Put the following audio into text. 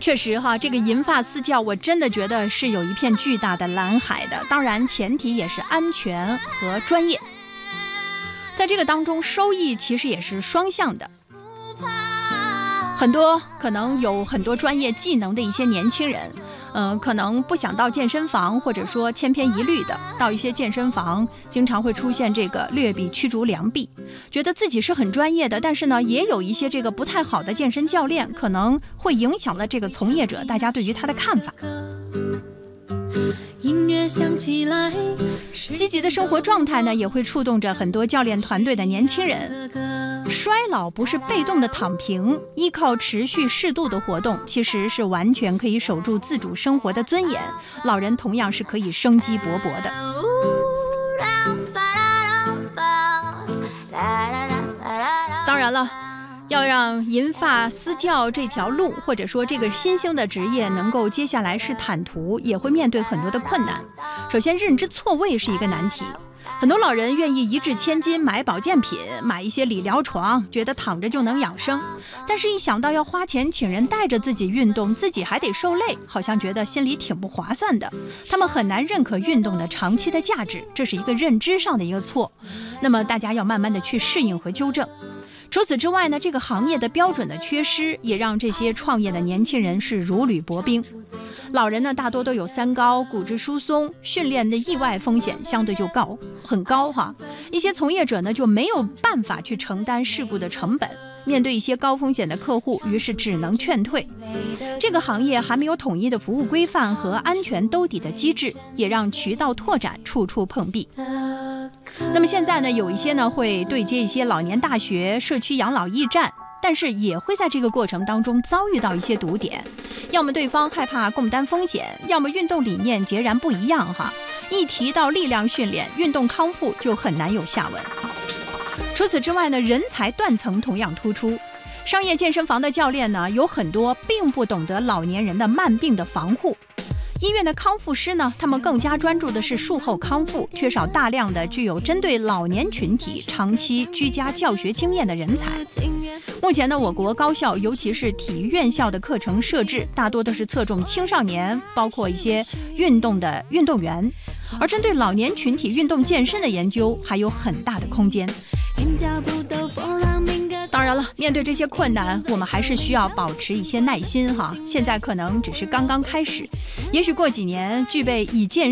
确实哈，这个银发私教我真的觉得是有一片巨大的蓝海的，当然前提也是安全和专业。在这个当中，收益其实也是双向的。很多可能有很多专业技能的一些年轻人，可能不想到健身房，或者说千篇一律的到一些健身房，经常会出现这个劣币驱逐良币，觉得自己是很专业的，但是呢，也有一些这个不太好的健身教练，可能会影响了这个从业者大家对于他的看法。 音乐响起来， 积极的生活状态呢，也会触动着很多教练团队的年轻人。衰老不是被动的躺平，依靠持续适度的活动，其实是完全可以守住自主生活的尊严。老人同样是可以生机勃勃的。当然了，要让银发私教这条路，或者说这个新兴的职业能够接下来是坦途，也会面对很多的困难。首先，认知错位是一个难题。很多老人愿意一掷千金买保健品，买一些理疗床，觉得躺着就能养生，但是一想到要花钱请人带着自己运动，自己还得受累，好像觉得心里挺不划算的。他们很难认可运动的长期的价值，这是一个认知上的一个错。那么大家要慢慢的去适应和纠正。除此之外呢，这个行业的标准的缺失，也让这些创业的年轻人是如履薄冰。老人呢，大多都有三高，骨质疏松，训练的意外风险相对就很高哈。一些从业者呢，就没有办法去承担事故的成本，面对一些高风险的客户，于是只能劝退。这个行业还没有统一的服务规范和安全兜底的机制，也让渠道拓展处处碰壁。那么现在呢，有一些呢会对接一些老年大学、社区养老驿站，但是也会在这个过程当中遭遇到一些堵点，要么对方害怕共担风险，要么运动理念截然不一样哈。一提到力量训练、运动康复，就很难有下文。除此之外呢，人才断层同样突出。商业健身房的教练呢，有很多并不懂得老年人的慢病的防护。医院的康复师呢，他们更加专注的是术后康复，缺少大量的具有针对老年群体长期居家教学经验的人才。目前呢，我国高校尤其是体育院校的课程设置，大多都是侧重青少年，包括一些运动的运动员，而针对老年群体运动健身的研究还有很大的空间。当然了，面对这些困难，我们还是需要保持一些耐心哈。现在可能只是刚刚开始，也许过几年具备以健